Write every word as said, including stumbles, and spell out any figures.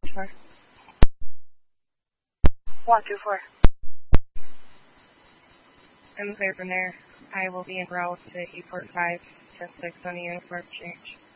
four. one two four. I'm clear from there. I will be en route to E port five to six on the uniform change.